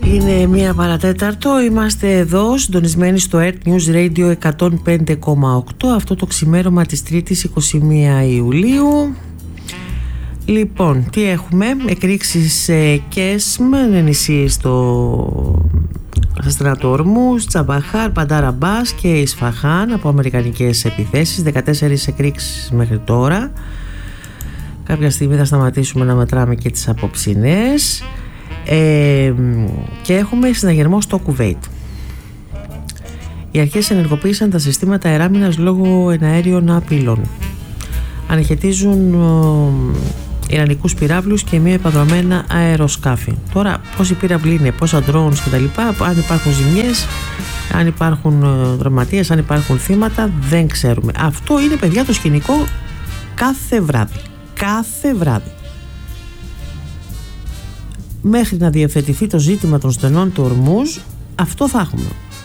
Είναι 1 παρατέταρτο, είμαστε εδώ συντονισμένοι στο Earth News Radio 105,8 αυτό το ξημέρωμα της 3ης 21 Ιουλίου. Λοιπόν, τι έχουμε? Εκρήξεις ΚΕΣΜ, νησί στα στρατό Ορμούς, Τσαμπαχάρ, Παντάραμπάς και Ισφαχάν από αμερικανικές επιθέσεις. 14 εκρήξεις μέχρι τώρα. Κάποια στιγμή θα σταματήσουμε να μετράμε και τις απόψινές. Και έχουμε συναγερμό στο Κουβέιτ. Οι αρχές ενεργοποίησαν τα συστήματα αεράμινας λόγω εναέριων απειλών. Αναχαιτίζουν ιρανικούς πυράβλους και μη επανδρομένα αεροσκάφη. Τώρα πόσοι πύραυλοι είναι, πόσα drones κτλ, αν υπάρχουν ζημιές, αν υπάρχουν τραυματίες, αν υπάρχουν θύματα, δεν ξέρουμε. Αυτό είναι, παιδιά, το σκηνικό κάθε βράδυ. Κάθε βράδυ. Μέχρι να διευθετηθεί το ζήτημα των στενών του Ορμούζ, αυτό θα έχουμε.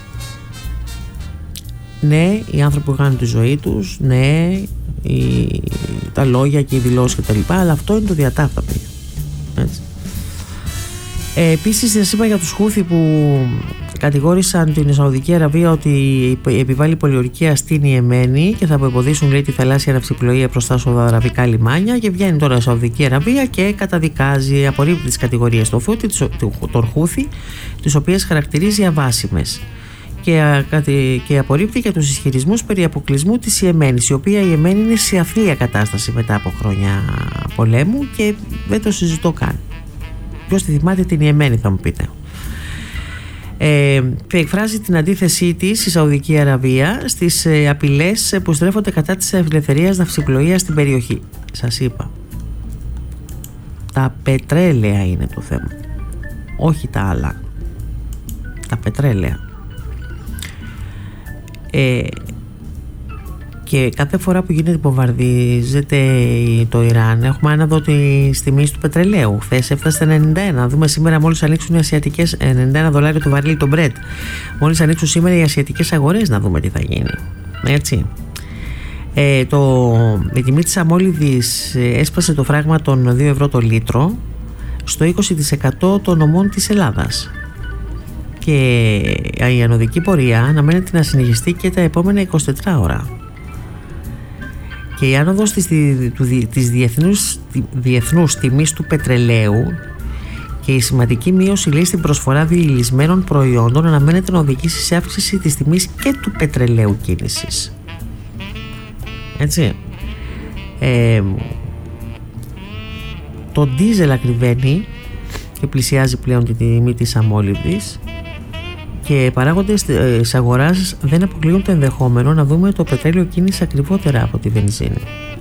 Ναι, οι άνθρωποι που χάνουν τη ζωή τους, ναι, τα λόγια και οι δηλώσεις κτλ. Αλλά αυτό είναι το διατάφτα, παιδιά. Επίσης, σας είπα για τους Χούθι που κατηγόρησαν την Σαουδική Αραβία ότι επιβάλλει πολιορκία στην Ιεμένη και θα αποεμποδίσουν, λέει, τη θαλάσσια ναυσιπλοεία προς τα σαουδαραβικά λιμάνια. Και βγαίνει τώρα η Σαουδική Αραβία και καταδικάζει, απορρίπτει τις κατηγορίες των Χούθι, τις οποίες χαρακτηρίζει αβάσιμες. Και απορρίπτει και τους ισχυρισμούς περί αποκλεισμού της Ιεμένης, η οποία η Ιεμένη είναι σε αθλία κατάσταση μετά από χρόνια πολέμου και δεν το συζητώ καν. Ποιος τη θυμάται την Ιεμένη, θα μου πείτε. Και εκφράζει την αντίθεσή της η Σαουδική Αραβία στις απειλές που στρέφονται κατά της ελευθερίας ναυσιπλοείας στην περιοχή. Σας είπα, τα πετρέλαια είναι το θέμα, όχι τα άλλα. Τα πετρέλαια. Και κάθε φορά που γίνεται βομβαρδίζεται το Ιράν, έχουμε άναδο της τιμής του πετρελαίου. Χθες έφτασε στα 91. Δούμε σήμερα, μόλις ανοίξουν οι ασιατικές, $91 το βαρύλι το Brent. Μόλις ανοίξουν σήμερα οι ασιατικές αγορές, να δούμε τι θα γίνει. Έτσι. Η τιμή της αμόλυβης έσπασε το φράγμα των 2 ευρώ το λίτρο στο 20% των ομών της Ελλάδας. Και η ανωδική πορεία αναμένεται να συνεχιστεί και τα επόμενα 24 ώρα. Και η άνοδος της διεθνούς τιμής του πετρελαίου και η σημαντική μείωση, λέει, στην προσφορά διηλυσμένων προϊόντων αναμένεται να οδηγήσει σε αύξηση της τιμής και του πετρελαίου κίνησης. Έτσι. Το ντίζελ ακριβένει και πλησιάζει πλέον τη τιμή της αμόλυβης. Και οι παράγοντες της αγοράς δεν αποκλείουν το ενδεχόμενο να δούμε το πετρέλαιο κίνηση ακριβότερα από τη βενζίνη.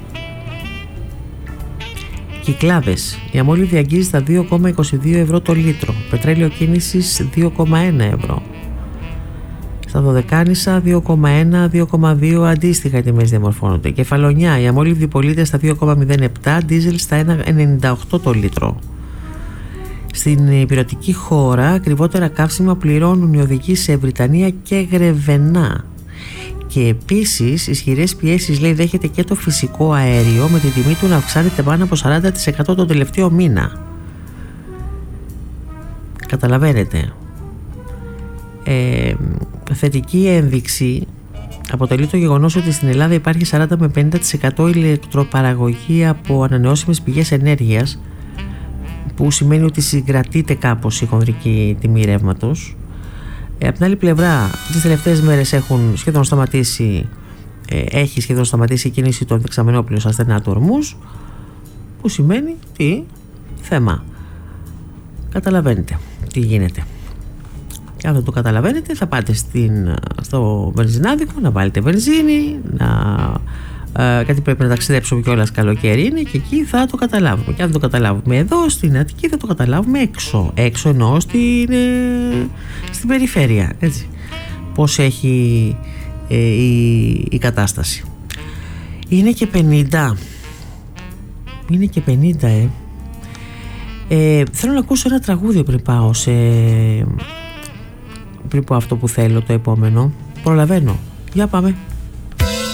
Κυκλάδες. Η αμόλυβη αγγίζει τα 2,22 ευρώ το λίτρο. Πετρέλαιο κίνησης 2,1 ευρώ. Στα Δωδεκάνησα 2,1, 2,2 αντίστοιχα οι τιμές διαμορφώνονται. Κεφαλονιά. Η αμόλυβη πωλείται στα 2,07, ντίζελ στα 1,98 το λίτρο. Στην υπηρετική χώρα, ακριβότερα καύσιμα πληρώνουν οι οδηγοί σε Βρυτανία και Γρεβενά. Και επίσης, ισχυρές πιέσεις, λέει, δέχεται και το φυσικό αέριο, με τη τιμή του να αυξάνεται πάνω από 40% τον τελευταίο μήνα. Καταλαβαίνετε. Θετική ένδειξη αποτελεί το γεγονός ότι στην Ελλάδα υπάρχει 40 με 50% ηλεκτροπαραγωγή από ανανεώσιμες πηγές ενέργειας, που σημαίνει ότι συγκρατείται κάπως η χονδρική τιμή ρεύματος. Από την άλλη πλευρά, τις τελευταίες μέρες έχει σχεδόν σταματήσει η κίνηση των δεξαμενόπλων στα στενά του Ορμούζ, που σημαίνει τι θέμα. Καταλαβαίνετε τι γίνεται. Και αν δεν το καταλαβαίνετε, θα πάτε στο βενζινάδικο να βάλετε βενζίνη, κάτι πρέπει να ταξιδέψουμε κιόλας, καλοκαίρι είναι, και εκεί θα το καταλάβουμε. Και αν δεν το καταλάβουμε εδώ στην Αττική, θα το καταλάβουμε έξω εννοώ στην περιφέρεια, έτσι, πώς έχει η κατάσταση. Είναι και 50. Θέλω να ακούσω ένα τραγούδι πριν πάω πριν πω αυτό που θέλω, το επόμενο. Προλαβαίνω. Για πάμε.